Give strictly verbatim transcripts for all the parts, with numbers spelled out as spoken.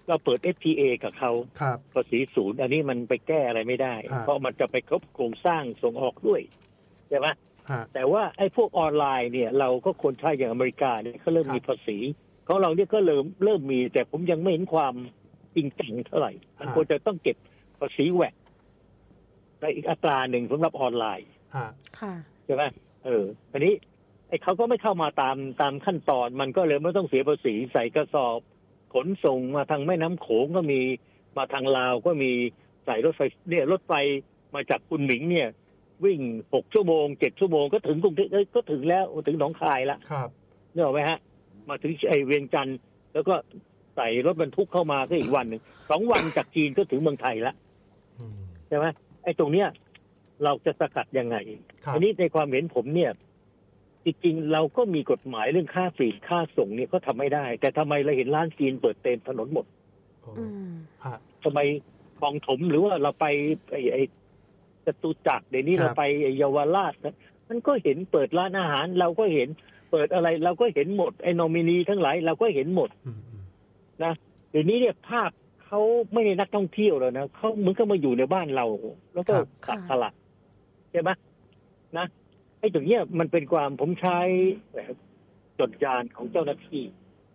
เราเปิด เอฟ ที เอ กับเขาภาษีศูนย์อันนี้มันไปแก้อะไรไม่ได้เพราะมันจะไปครบโครงสร้างส่งออกด้วยใช่ไหมแต่ว่าไอ้พวกออนไลน์เนี่ยเราก็คนไทยอย่างอเมริกาเนี่ยเขาเริ่มมีภาษีของเราเนี่ยก็เริ่มเริ่มมีแต่ผมยังไม่เห็นความจริงจังเท่าไหร่มันควรจะต้องเก็บภาษีแวตในอีกอัตราหนึ่งสำหรับออนไลน์ใช่ไหมเอออันนี้ไอ้เขาก็ไม่เข้ามาตามตามขั้นตอนมันก็เลยไม่ต้องเสียภาษีใส่กระสอบขนส่งมาทางแม่น้ำโขงก็มีมาทางลาวก็มีใส่รถไฟเนี่ยรถไฟมาจากคุนหมิงเนี่ยวิ่งหกชั่วโมงเจ็ดชั่วโมงก็ถึงกรุงเทพก็ถึงแล้วถึงหนองคายแล้วครับนึกออกไหมฮะมาถึงไอเวียงจันทร์แล้วก็ใส่รถบรรทุกเข้ามาก็อีกวันหนึ่งสองวันจากจีนก็ถึงเมืองไทยแล้วใช่ไหมไอ้ตรงเนี้ยเราจะสกัดยังไงอันนี้ในความเห็นผมเนี่ยจริงๆเราก็มีกฎหมายเรื่องค่าฟรีค่าส่งเนี่ยก็ทำไม่ได้แต่ทำไมเราเห็นร้านจีนเปิดเต็มถนนหมดทำไมคลองถมหรือว่าเราไปไอ้ไอ้จตุจักรเดี๋ยวนี้เราไปเยาวราชมันก็เห็นเปิดร้านอาหารเราก็เห็นเปิดอะไรเราก็เห็นหมดไอ้นอมินีทั้งหลายเราก็เห็นหมดนะเดี๋ยวนี้เนี่ยภาพเขาไม่ได้นักท่องเที่ยวแล้วนะเขาเหมือนกับมาอยู่ในบ้านเราแล้วก็ตัดตลาดใช่ไหมนะไอ้ตรงเนี้ยมันเป็นความผมใช้จดยานของเจ้าหน้าที่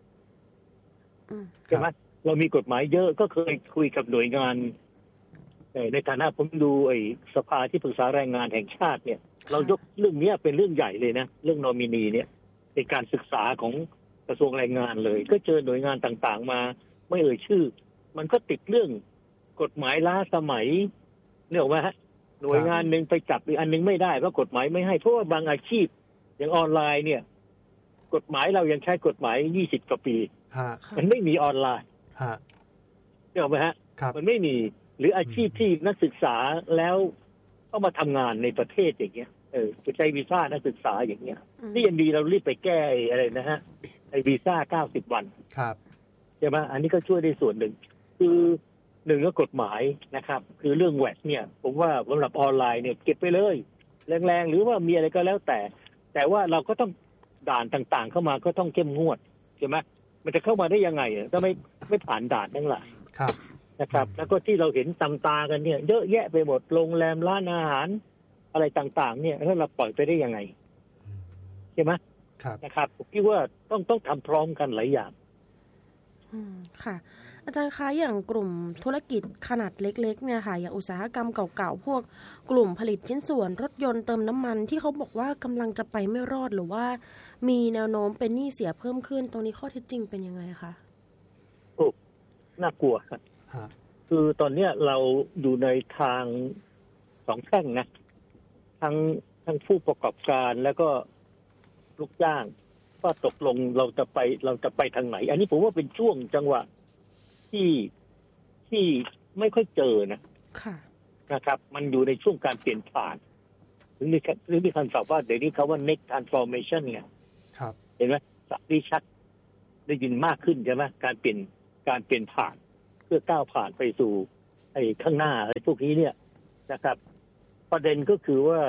ใช่ไหมเรามีกฎหมายเยอะก็เคยคุยกับหน่วยงานในฐานะผมดูไอ้สภาที่ปรึกษาแรงงานแห่งชาติเนี่ยเรายกเรื่องนี้เป็นเรื่องใหญ่เลยนะเรื่องนอมินีเนี่ยเป็นการศึกษาของกระทรวงแรงงานเลยก็เจอหน่วยงานต่างๆมาไม่เอ่ยชื่อมันก็ติดเรื่องกฎหมายล้าสมัยเนี่ยหรอไหมฮะหน่วยงานหนึ่งไปจับอีกอันนึงไม่ได้เพราะกฎหมายไม่ให้เพราะว่าบางอาชีพอย่างออนไลน์เนี่ยกฎหมายเรายังใช้กฎหมายยี่สิบกว่าปีมันไม่มีออนไลน์เนี่ยหรอไหมฮะมันไม่มีหรืออาชีพที่นักศึกษาแล้วต้องมาทำงานในประเทศอย่างเงี้ยเออไปใช้วีซ่านักศึกษาอย่างเงี้ยที่ยังดีเรารีบไปแก้อะไรนะฮะไอ้วีซ่าเก้าสิบวันครับใช่ไหมอันนี้ก็ช่วยได้ส่วนหนึ่งคือหนึ่งก็กฎหมายนะครับคือเรื่องแวตเนี่ยผมว่าสำหรับออนไลน์เนี่ยเก็บไปเลยแรงๆหรือว่ามีอะไรก็แล้วแต่แต่ว่าเราก็ต้องด่านต่างๆเข้ามาก็ต้องเข้มงวดใช่ไหมมันจะเข้ามาได้ยังไงถ้าไม่ไม่ผ่านด่านทั้งหลายครับนะครับแล้วก็ที่เราเห็นตำตากันเนี่ยเยอะแยะไปหมดโรงแรมร้านอาหารอะไรต่างๆเนี่ยแล้วเราปล่อยไปได้ยังไงใช่ไหมนะครับผมคิดว่าต้องต้องทำพร้อมกันหลายอย่างอืมค่ะอาจารย์คะอย่างกลุ่มธุรกิจขนาดเล็กๆเนี่ยค่ะอย่างอุตสาหกรรมเก่าๆพวกกลุ่มผลิตชิ้นส่วนรถยนต์เติมน้ำมันที่เขาบอกว่ากำลังจะไปไม่รอดหรือว่ามีแนวโน้มเป็นหนี้เสียเพิ่มขึ้นตรงนี้ข้อเท็จจริงเป็นยังไงคะโอ้น่ากลัวครับคือตอนนี้เราอยู่ในทางสองแท่งนะทั้งทั้งผู้ประกอบการแล้วก็ลูกจ้างว่าตกลงเราจะไปเราจะไปทางไหนอันนี้ผมว่าเป็นช่วงจังหวะที่ที่ไม่ค่อยเจอนะนะครับมันอยู่ในช่วงการเปลี่ยนผ่านหรือมีหรือมีคำศัพท์ว่าเดี๋ยวนี้เขาว่า next transformation ไงเห็นไหมสับที่ชัดได้ยินมากขึ้นใช่ไหมการเปลี่ยนการเปลี่ยนผ่านเพื่อก้าวผ่านไปสู่ไอ้ข้างหน้าอะไรพวกนี้เนี่ยนะครับประเด็นก็คือว่า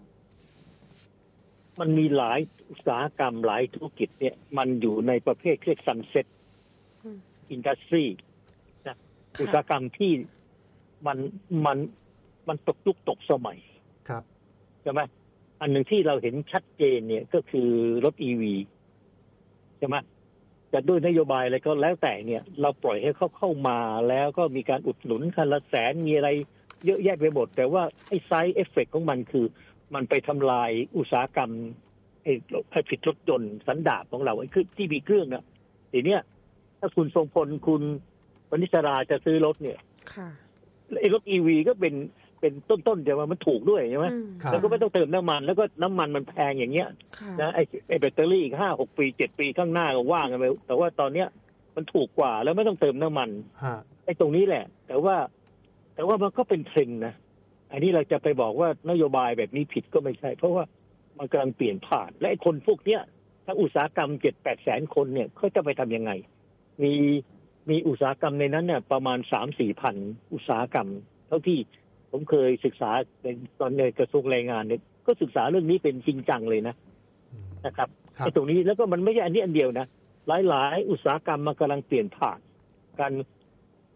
มันมีหลายอุตสาหกรรมหลายธุรกิจเนี่ยมันอยู่ในประเภทเรียก sunset industry นะอุตสาหกรรมที่มันมันมันตกยุคตกสมัยครับใช่ไหมอันหนึ่งที่เราเห็นชัดเจนเนี่ยก็คือรถ อี วี ใช่ไหมจะด้วยนโยบายอะไรก็แล้วแต่เนี่ยเราปล่อยให้เขาเข้ามาแล้วก็มีการอุดหนุนคันละแสนมีอะไรเยอะแยะไปหมดแต่ว่าไอ้ไซด์เอฟเฟกต์ของมันคือมันไปทำลายอุตสาหกรรมไอ้ผลิตรถยนต์สันดาปของเราไอ้คือที่มีเครื่องนะทีเนี้ยถ้าคุณทรงพลคุณวณิชราจะซื้อรถเนี่ยไอ้รถ อี วี ก็เป็นเป็นต้นๆเดี๋ยวมันถูกด้วยใช่ไหมแล้วก็ไม่ต้องเติมน้ำมันแล้วก็น้ำมันมันแพงอย่างเงี้ยนะไอ้ไอ้แบตเตอรี่อีกห้าหกปีเจ็ดปีข้างหน้าก็ว่างกันไปแต่ว่าตอนเนี้ยมันถูกกว่าแล้วไม่ต้องเติมน้ำมันไอ้ตรงนี้แหละแต่ว่าแต่ว่ามันก็เป็นเทรนด์นะอันนี้เราจะไปบอกว่านโยบายแบบนี้ผิดก็ไม่ใช่เพราะว่ามันกำลังเปลี่ยนผ่านและไอ้คนพวกเนี้ยทั้งอุตสาหกรรม เจ็ดแปด แสนคนเนี่ยเขาจะไปทำยังไงมีมีอุตสาหกรรมในนั้นเนี่ยประมาณ สามสี่ พันอุตสาหกรรมเท่าที่ผมเคยศึกษาในตอนในกระทรวงแรงงานเนี่ยก็ศึกษาเรื่องนี้เป็นจริงจังเลยนะนะครับไอ้ตรงนี้แล้วก็มันไม่ใช่อันนี้อันเดียวนะหลายๆอุตสาหกรรมมันกำลังเปลี่ยนผ่านการ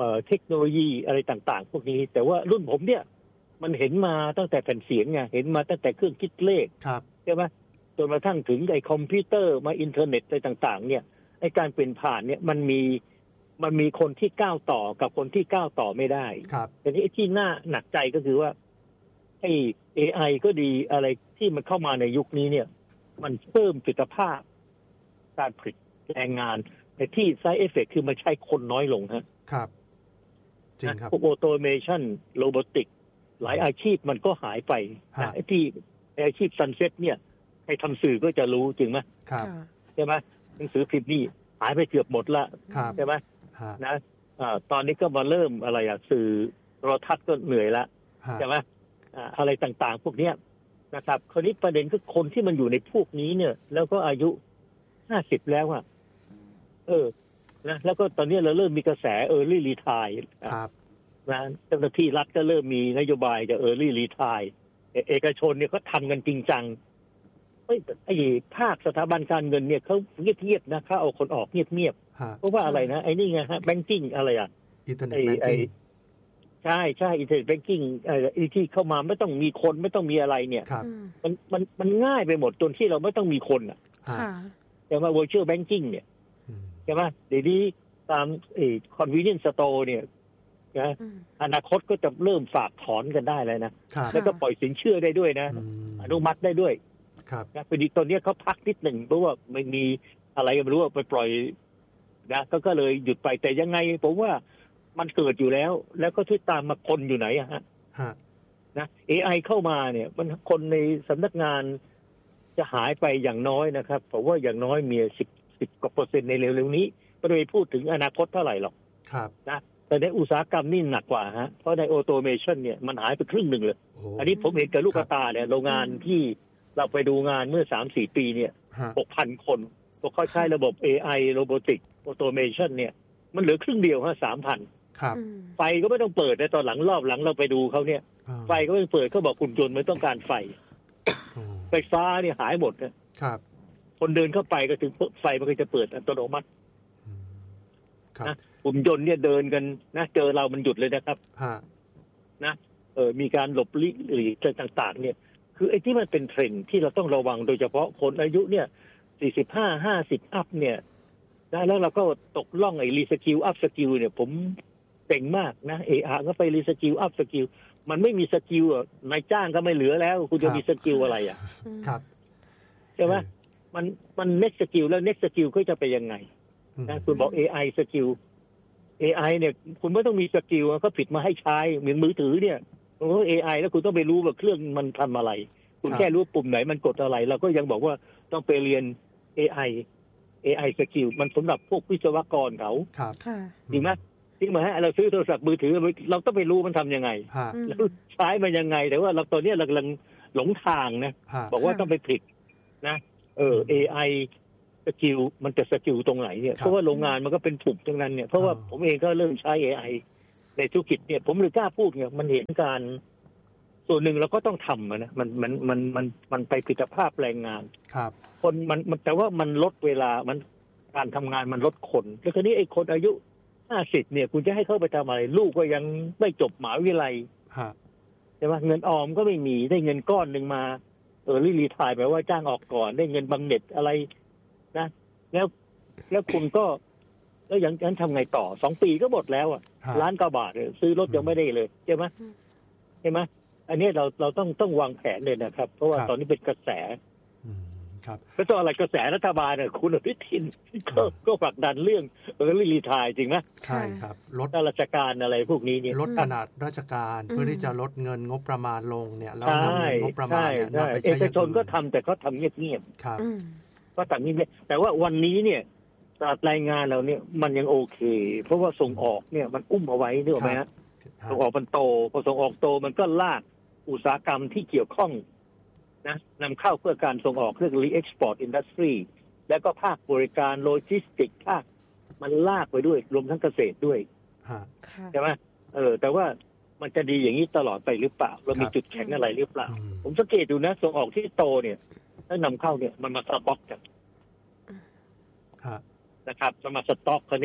เทคโนโลยีอะไรต่างๆพวกนี้แต่ว่ารุ่นผมเนี่ยมันเห็นมาตั้งแต่แผ่นเสียงไงเห็นมาตั้งแต่เครื่องคิดเลขใช่ไหมจนกระทั่งถึงไอ้คอมพิวเตอร์มาอินเทอร์เน็ตอะไรต่างๆเนี่ยไอ้การเปลี่ยนผ่านเนี่ยมันมีมันมีคนที่ก้าวต่อกับคนที่ก้าวต่อไม่ได้แต่นี้ที่น่าหนักใจก็คือว่าไอ้ เอ ไอ ก็ดีอะไรที่มันเข้ามาในยุคนี้เนี่ยมันเพิ่มประสิทธิภาพการผลิตแรงงานแต่ที่ side effect คือมันใช้คนน้อยลงฮะครับจริงครับพวก automation robotic หลายอาชีพมันก็หายไปนะไอ้ที่อาชีพ sunset เนี่ยใครทำสื่อก็จะรู้จริงไหมครับใช่ไหมหนังสือพิมพ์นี่หายไปเกือบหมดละใช่ไหมนะตอนนี้ก็มาเริ่มอะไรอะสื่อโทรทัศน์ก็เหนื่อยละใช่ไหมอะไรต่างๆพวกเนี้ยนะครับคราวนี้ประเด็นคือคนที่มันอยู่ในพวกนี้เนี่ยแล้วก็อายุห้าสิบแล้วอะเออนะแล้วก็ตอนนี้เราเริ่มมีกระแส early retire ครับนะเจ้าหน้าที่รัฐก็เริ่มมีนโยบายจะ early retire เอกชนเนี่ยเขาทำกันจริงจังไอ้ภาคสถาบันการเงินเนี่ยเขาเงียบๆนะเขาเอาคนออกเงียบๆเพราะว่าอะไรนะไอ้นี่ไงฮะแบงกิ้งอะไรอ่ะอินเทอร์เน็ตแบงกิ้งใช่ใช่อินเทอร์เน็ตแบงกิ้งไอ้ที่เข้ามาไม่ต้องมีคนไม่ต้องมีอะไรเนี่ยมันมันมันง่ายไปหมดจนที่เราไม่ต้องมีคนอ่ะแต่ว่า virtual banking เนี่ยใช่ไหมเดี๋ยวนี้ตามไอ้ convenience store เนี่ยนะอนาคตก็จะเริ่มฝากถอนกันได้แล้วนะแล้วก็ปล่อยสินเชื่อได้ด้วยนะอนุมัติได้ด้วยนะพอดีตอนนี้เขาพักนิดหนึ่งเพราะว่าไม่มีอะไรก็ไม่รู้ว่าไปปล่อยนะก็ก็เลยหยุดไปแต่ยังไงผมว่ามันเกิดอยู่แล้วแล้วก็ที่ตามมาคนอยู่ไหนอะฮะนะ เอ ไอ เข้ามาเนี่ยมันคนในสำนักงานจะหายไปอย่างน้อยนะครับผมว่าอย่างน้อยมีสิบสิบกว่าเปอร์เซ็นต์ในเร็วๆนี้ไม่ได้พูดถึงอนาคตเท่าไหร่หรอกนะแต่ในอุตสาหกรรมนี่หนักกว่าฮะเพราะในออโตเมชันเนี่ยมันหายไปครึ่งหนึ่งเลยอันนี้ผมเห็นกับลูกตาเนี่ยโรงงานที่เราไปดูงานเมื่อ สามสี่ ปีเนี่ย หกพัน คนพวกเขาใช้ระบบ เอ ไอ Robotic Automation เนี่ยมันเหลือครึ่งเดียวฮะ สามพันครับไฟก็ไม่ต้องเปิดในตอนหลังรอบหลังเราไปดูเขาเนี่ยไฟก็ไม่เปิดเขาบอกคุณจนไม่ต้องการไฟไฟฟ้าเนี่ยหายหมดนะครับคนเดินเข้าไปก็ถึงไฟมันก็จะเปิดอัตโนมัตินะหุ่นยนต์เนี่ยเดินกันนะเจอเรามันหยุดเลยนะครับนะเออมีการหลบลี้หลีกต่างๆเนี่ยคือไอ้ที่มันเป็นเทรนด์ที่เราต้องระวังโดยเฉพาะคนอายุเนี่ยสี่สิบห้า ห้าสิบอัพเนี่ยนะแล้วเราก็ตกล่องไอ้รีสกิลอัพสกิลเนี่ยผมเจ๋งมากนะเออาก็ไปรีสกิลอัพสกิลมันไม่มีสกิลอ่ะนายจ้างก็ไม่เหลือแล้วคุณจะมีสกิลอะไรอ่ะครับใช่ไหมมันมัน next skill แล้ว next skill ก็จะไปยังไงนะคุณบอก เอ ไอ สกิล เอ ไอ เนี่ยคุณไม่ต้องมีสกิลก็ผิดมาให้ใช้เหมือนมือถือเนี่ยคุณก็ เอ ไอ แล้วคุณต้องไปรู้ว่าเครื่องมันทำอะไรคุณแค่รู้ปุ่มไหนมันกดอะไรเราก็ยังบอกว่าต้องไปเรียน เอ ไอ เอ ไอ สกิลมันสำหรับพวกวิศวกรเขาครับจริงไหมจริงไหมฮะเราซื้อโทรศัพท์มือถือเราต้องไปรู้มันทำยังไงแล้วใช้มันยังไงแต่ว่าเราตอนนี้เรากำลังหลงทางนะบอกว่าต้องไปผิดนะเออ เอ ไอ สกิลมันจะสกิลตรงไหนเนี่ยเพราะว่าโรงงานมันก็เป็นปุ่มตรงนั้นเนี่ยเพราะว่าผมเองก็เริ่มใช้ เอ ไอ ในธุรกิจเนี่ยผมเลยกล้าพูดเนี่ยมันเห็นการส่วนหนึ่งเราก็ต้องทำนะมันมันมันมันมันไปผิดภาพแรงงานครับคนมันมันแต่ว่ามันลดเวลามันการทำงานมันลดคนแล้วทีนี้ไอ้คนอายุห้าสิบเนี่ยคุณจะให้เข้าไปทำอะไรลูกก็ยังไม่จบมหาวิทยาลัยใช่ไหมเงินออมก็ไม่มีได้เงินก้อนหนึ่งมาเออรีทายแปลว่าจ้างออกก่อนได้เงินบำเหน็จอะไรนะแล้วแล้วคุณก็แล้วอย่างนั้นทำไงต่อสองปีก็หมดแล้วอ่ะล้านกว่าบาทซื้อรถยังไม่ได้เลยใช่ไหมใช่ไหมอันนี้เราเราต้องต้องวางแผนเลยนะครับเพราะว่าตอนนี้เป็นกระแสครับแล้วตัวอะไรกระแสรัฐบาลเนี่ยคุณอนุทินก็ก็ผลักดันเรื่องเออรีทายจริงไหมใช่ครับลดราชการอะไรพวกนี้เนี่ยลดขนาดราชการเพื่อที่จะลดเงินงบประมาณลงเนี่ยแล้วนำเงินงบประมาณเนี่ยนำไปใช้เอกชนก็ทำแต่เขาทำเงียบๆครับก็ทำเงียบๆแต่ว่าวันนี้เนี่ยตลาดแรงงานเราเนี่ยมันยังโอเคเพราะว่าส่งออกเนี่ยมันอุ้มเอาไว้นึกออกไหมฮะส่งออกมันโตพอส่งออกโตมันก็ลากอุตสาหกรรมที่เกี่ยวข้องนะนำเข้าเพื่อการส่งออกเรื่อง re-export industry แล้วก็ภาคบริการโลจิสติกภาคมันลากไปด้วยรวมทั้งเกษตรด้วยใช่ไหมเออแต่ว่ามันจะดีอย่างนี้ตลอดไปหรือเปล่าเรามีจุดแข็งอะไรหรือเปล่าผมสังเกตดูนะส่งออกที่โตเนี่ยถ้านำเข้าเนี่ยมันมาสต็อกกันนะครับมันมาสต็อกคราวนี้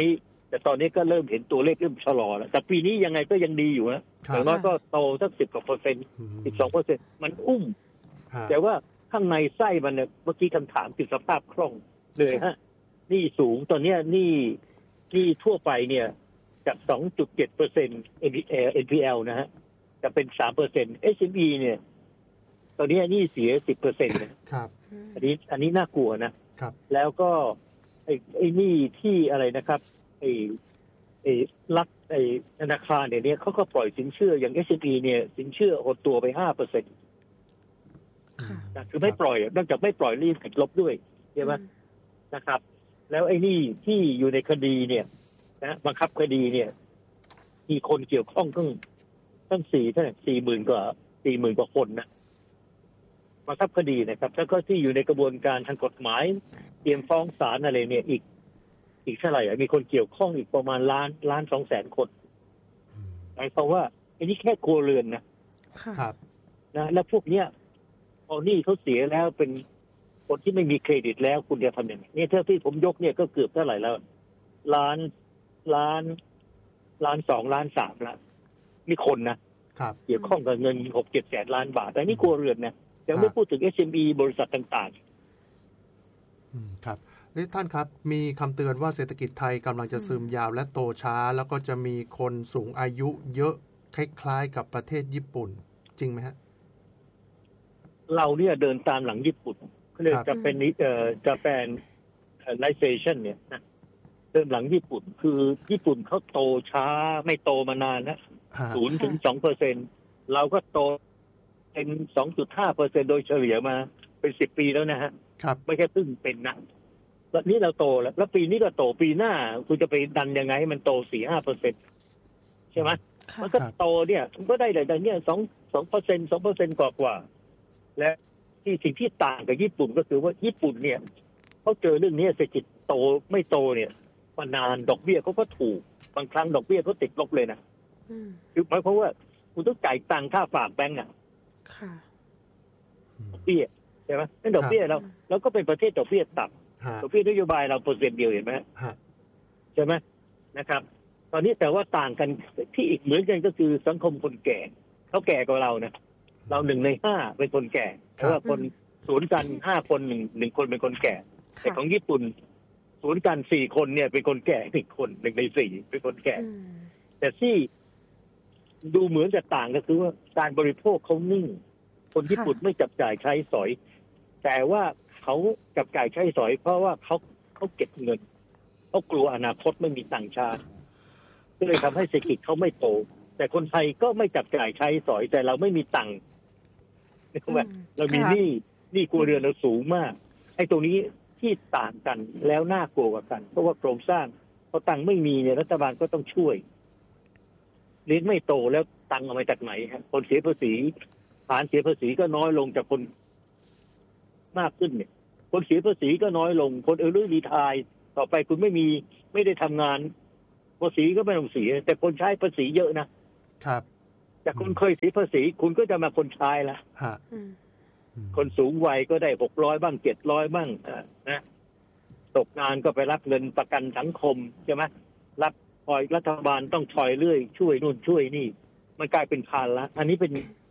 แต่ตอนนี้ก็เริ่มเห็นตัวเลขเริ่มชะลอแล้วแต่ปีนี้ยังไงก็ยังดีอยู่นะอย่างน้อยก็โตสักสิบกว่าเปอร์เซ็นต์สิบสองเปอร์เซ็นต์มันอุ้มแต่ว่าข้างในไส้มันเนี่ยเมื่อกี้คำถามคือสภาพคล่องเลยฮะนี่สูงตอนนี้นี่นี่ทั่วไปเนี่ย จาก สองจุดเจ็ดเปอร์เซ็นต์ เอ็น พี แอล นะฮะจะเป็น สามเปอร์เซ็นต์ เอส เอ็ม อี เนี่ยตอนนี้หนี้เสีย สิบเปอร์เซ็นต์ นะครับอันนี้อันนี้น่ากลัวนะครับแล้วก็ไอ้ไอ้หนี้ที่อะไรนะครับไอ้ไอ้รัฐไอ้ธนาคารเนี่ยเขาก็ปล่อยสินเชื่ออย่าง เอส เอ็ม อี เนี่ยสินเชื่อหดตัวไป ห้าเปอร์เซ็นต์ นะคือไม่ปล่อยนอกจากไม่ปล่อยรีบติดลบด้วยใช่ไหมนะครับแล้วไอ้นี่ที่อยู่ในคดีเนี่ยนะบังคับคดีเนี่ยมีคนเกี่ยวข้องตั้งตั้งสี่เท่าไหร่สี่หมื่นกว่าสี่หมื่นกว่าคนนะบังคับคดีนะครับแล้วก็ที่อยู่ในกระบวนการทางกฎหมายเตรียมฟ้องศาลอะไรเนี่ยอีกอีกเท่าไหร่มีคนเกี่ยวข้องอีกประมาณล้านล้านสองแสนคนหมายความว่าอันนี้แค่ครัวเรือนนะครับนะแล้วพวกเนี้ยพอนี่เขาเสียแล้วเป็นคนที่ไม่มีเครดิตแล้วคุณจะทำยังไงเนี่ยเท่าที่ผมยกเนี่ยก็เกือบเท่าไหร่แล้วล้านล้านล้านสองล้านสามล้านนี่คนนะครับเกี่ยวข้องกับเงินหกเจ็ดแสนล้านบาทแต่นี่ครัวเรือนนะยังไม่พูดถึง เอส เอ็ม อี บริษัทต่างๆอืมครับท่านครับมีคำเตือนว่าเศรษฐกิจไทยกำลังจะซึมยาวและโตช้าแล้วก็จะมีคนสูงอายุเยอะคล้ายๆกับประเทศญี่ปุ่นจริงไหมฮะเราเนี่ยเดินตามหลังญี่ปุ่นเขาเรียกจะเป็นเอ่อจะเป็นไลเซชันเนี่ยนะเดินหลังญี่ปุ่นคือญี่ปุ่นเขาโตช้าไม่โตมานานนะศูนย์ถึงสองเปอร์เซ็นต์เราก็โตเป็นสองจุดห้าเปอร์เซ็นต์โดยเฉลี่ยมาเป็นสิบปีแล้วนะฮะไม่ใช่เพิ่งเป็นนะแล้วนี้เราโตแล้วแล้วปีนี้ก็โตปีหน้าคุณจะไปดันยังไงให้มันโตสี่ห้าเปอร์เซ็นต์ใช่ไหมมันก็โตเนี่ยมันก็ได้แต่เนี่ยสองสองเปอร์เซ็นต์สองเปอร์เซ็นต์กว่ากว่าและที่สิ่งที่ต่างกับญี่ปุ่นก็คือว่าญี่ปุ่นเนี่ยเขาเจอเรื่องนี้เศรษฐกิจโตไม่โตเนี่ยมานานดอกเบี้ยเขาก็ถูกบางครั้งดอกเบี้ยเขาติดลบเลยนะคือหมายความว่าคุณต้องจ่ายตังค่าฝากแบงก์อ่ะดอกเบี้ยใช่ไหมนั่นดอกเบี้ยเราเราก็เป็นประเทศดอกเบี้ยต่ำดอกเบี้ยนโยบายเราเปอร์เซ็นต์เดียวเห็นไหมใช่ไหมนะครับตอนนี้แต่ว่าต่างกันที่อีกเหมือนกันก็คือสังคมคนแก่เขาแก่กว่าเรานะเราหนึ่งในห้าเป็นคนแก่แต่ว่าคนศูนย์กันห้าคนหนึ่งหนึ่งคนเป็นคนแก่แต่ของญี่ปุ่นศูนย์กันสี่คนเนี่ยเป็นคนแก่หนึ่งคนหนึ่งในสี่เป็นคนแก่แต่ที่ดูเหมือนจะต่างก็คือว่าการบริโภคเขานิ่งคนญี่ปุ่นไม่จับจ่ายใช้สอยแต่ว่าเขาจับจ่ายใช้สอยเพราะว่าเขาเขาเก็บเงินเขากลัวอนาคตไม่มีต่างชาติก็เลยทำให้เศรษฐกิจเขาไม่โตแต่คนไทยก็ไม่จับจ่ายใช้สอยแต่เราไม่มีตังค์เรามีหนี้หนี้ครัวเรือนเราสูงมากไอ้ตรงนี้ที่ต่างกันแล้วน่ากลัวกว่ากันเพราะว่าโครงสร้างพอตังค์ไม่มีเนี่ยรัฐบาลก็ต้องช่วยเลี้ยงไม่โตแล้วตังค์เอามาจากไหนครับคนเสียภาษีฐานเสียภาษีก็น้อยลงจากคนมากขึ้นเนี่ยคนเสียภาษีก็น้อยลงคนเออร์ลี่รีไทร์ต่อไปคุณไม่มีไม่ได้ทำงานภาษีก็ไม่ต้องเสียแต่คนใช้ภาษีเยอะนะครับแต่คนเคยเสียภาษีคุณก็จะมาคนใช้ละคนสูงวัยก็ได้หกร้อยบ้างเจ็ดร้อยบ้างนะตกงานก็ไปรับเงินประกันสังคมใช่ไหมรับคอยรัฐบาลต้องคอยเรื่อยช่วยนู่นช่วยนี่มันกลายเป็นภาระอันนี้เป็น